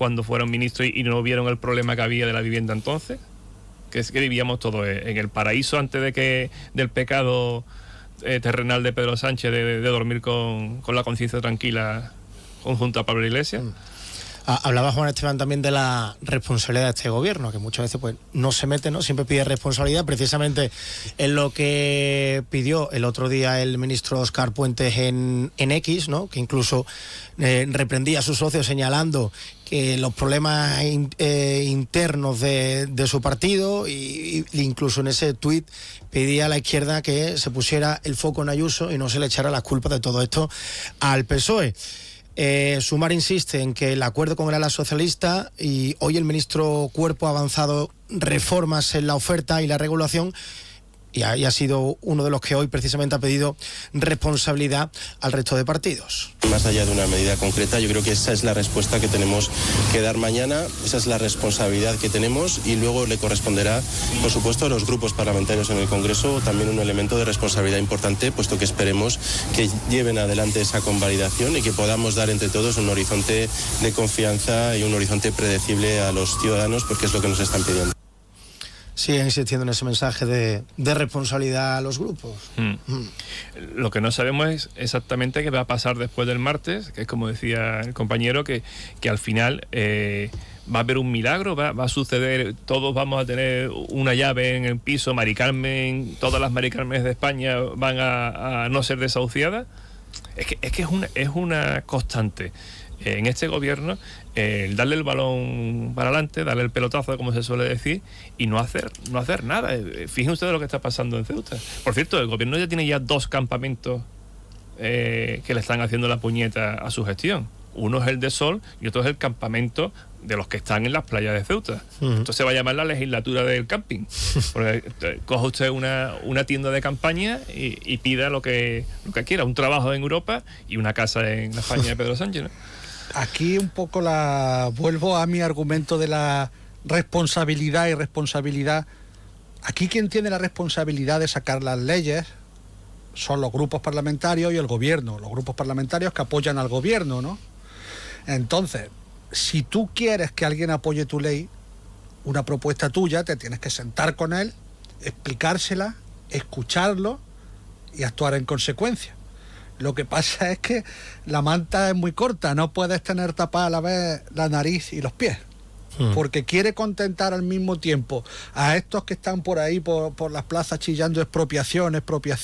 cuando fueron ministros y no vieron el problema que había de la vivienda entonces? Que es que vivíamos todos en el paraíso antes del pecado terrenal de Pedro Sánchez de dormir con la conciencia tranquila junto a Pablo Iglesias. Hablaba Juan Esteban también de la responsabilidad de este gobierno, que muchas veces pues no se mete, ¿no? Siempre pide responsabilidad, precisamente en lo que pidió el otro día el ministro Óscar Puentes en X, ¿no? Que incluso reprendía a sus socios señalando que los problemas internos de su partido, y incluso en ese tuit pedía a la izquierda que se pusiera el foco en Ayuso y no se le echara las culpas de todo esto al PSOE. Sumar insiste en que el acuerdo con el ala socialista, y hoy el ministro Cuerpo ha avanzado reformas en la oferta y la regulación, y ha sido uno de los que hoy precisamente ha pedido responsabilidad al resto de partidos. Más allá de una medida concreta, yo creo que esa es la respuesta que tenemos que dar mañana, esa es la responsabilidad que tenemos, y luego le corresponderá, por supuesto, a los grupos parlamentarios en el Congreso también un elemento de responsabilidad importante, puesto que esperemos que lleven adelante esa convalidación y que podamos dar entre todos un horizonte de confianza y un horizonte predecible a los ciudadanos, porque es lo que nos están pidiendo. Siguen insistiendo en ese mensaje de responsabilidad a los grupos. Lo que no sabemos es exactamente qué va a pasar después del martes, que es como decía el compañero, que al final va a haber un milagro, va a suceder, todos vamos a tener una llave en el piso, Mari Carmen, todas las Mari Carmen de España van a no ser desahuciadas. Es que es una constante en este gobierno, darle el balón para adelante, darle el pelotazo, como se suele decir, y no hacer nada. Fíjense ustedes lo que está pasando en Ceuta. Por cierto, el gobierno ya tiene 2 campamentos que le están haciendo la puñeta a su gestión. Uno es el de Sol y otro es el campamento de los que están en las playas de Ceuta. Esto se va a llamar la legislatura del camping. Porque coja usted una tienda de campaña y pida lo que quiera, un trabajo en Europa y una casa en la España de Pedro Sánchez, ¿no? Aquí un poco vuelvo a mi argumento de la responsabilidad y responsabilidad. Aquí quien tiene la responsabilidad de sacar las leyes son los grupos parlamentarios y el gobierno, los grupos parlamentarios que apoyan al gobierno, ¿no? Entonces, si tú quieres que alguien apoye tu ley, una propuesta tuya, te tienes que sentar con él, explicársela, escucharlo y actuar en consecuencia. Lo que pasa es que la manta es muy corta, no puedes tener tapada a la vez la nariz y los pies, porque quiere contentar al mismo tiempo a estos que están por ahí por las plazas chillando expropiación,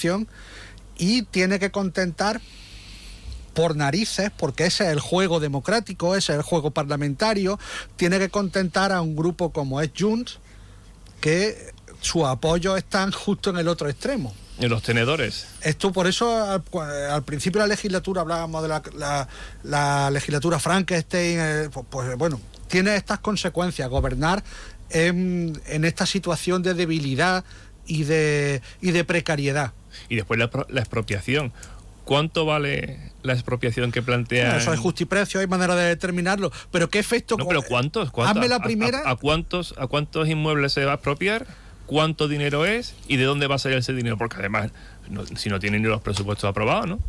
y tiene que contentar por narices, porque ese es el juego democrático, ese es el juego parlamentario, tiene que contentar a un grupo como es Junts, que su apoyo están justo en el otro extremo. En los tenedores. Esto, por eso al principio de la legislatura hablábamos de la legislatura Frankenstein, pues bueno, tiene estas consecuencias, gobernar en esta situación de debilidad y de precariedad. Y después la expropiación. ¿Cuánto vale la expropiación que plantea? Bueno, eso es justiprecio, hay manera de determinarlo, pero ¿qué efecto? No, pero ¿cuántos? Hazme la primera. ¿A cuántos inmuebles se va a expropiar? ¿Cuánto dinero es? ¿Y de dónde va a salir ese dinero? Porque además, si no tienen ni los presupuestos aprobados, ¿no?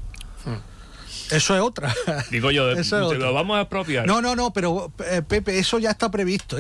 Eso es otra. Digo yo, lo vamos a expropiar. No, pero Pepe, eso ya está previsto.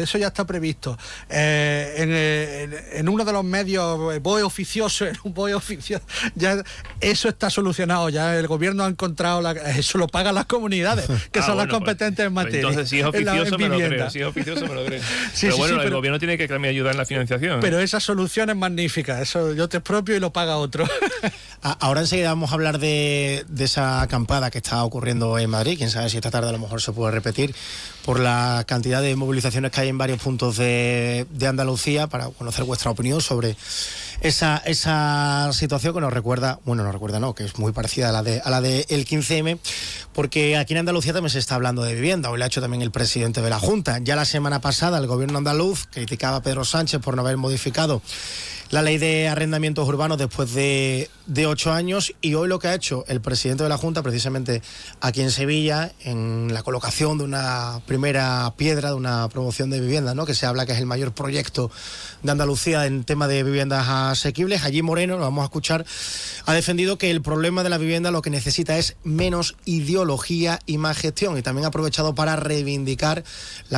En uno de los medios, BOE oficioso, ya eso está solucionado. Ya el gobierno ha encontrado, eso lo pagan las comunidades, que son las competentes en materia. Entonces, si es oficioso, me lo creo. Pero bueno, el gobierno tiene que también ayudar en la financiación. Pero esa solución es magnífica. Eso yo te expropio y lo paga otro. Ahora enseguida vamos a hablar de esa acampada que está ocurriendo en Madrid. Quién sabe si esta tarde a lo mejor se puede repetir por la cantidad de movilizaciones que hay en varios puntos de Andalucía, para conocer vuestra opinión sobre esa situación que nos recuerda, que es muy parecida a la de el 15M, porque aquí en Andalucía también se está hablando de vivienda. Hoy lo ha hecho también el presidente de la Junta. Ya la semana pasada el gobierno andaluz criticaba a Pedro Sánchez por no haber modificado la ley de arrendamientos urbanos después de 8 años, y hoy lo que ha hecho el presidente de la Junta, precisamente aquí en Sevilla, en la colocación de una primera piedra de una promoción de vivienda, ¿no?, que se habla que es el mayor proyecto de Andalucía en tema de viviendas asequibles. Allí Moreno, lo vamos a escuchar, ha defendido que el problema de la vivienda lo que necesita es menos ideología y más gestión, y también ha aprovechado para reivindicar la